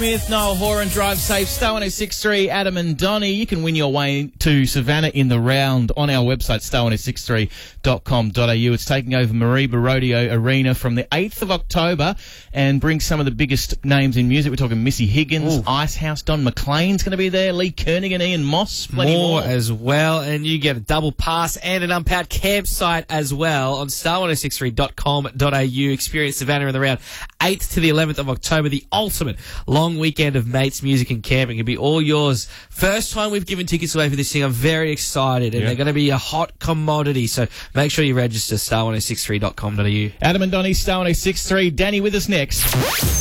With Noel Horan, drive safe, Star 106.3, Adam and Donnie. You can win your way to Savannah in the round on our website, star106.3.com.au. It's taking over Mareeba Rodeo Arena from the 8th of October and brings some of the biggest names in music. We're talking Missy Higgins, Icehouse, Don McLean's going to be there, Lee Kernaghan, Ian Moss, plenty more as well. And you get a double pass and an unpacked campsite as well on star106.3.com.au. Experience Savannah in the round 8th to the 11th of October, the ultimate long weekend of mates, music and camping. It'll be all yours. First time we've given tickets away for this thing. I'm very excited, and they're going to be a hot commodity. So make sure you register, star106.3.com.au. Adam and Donnie, Star 106.3. Danny with us next.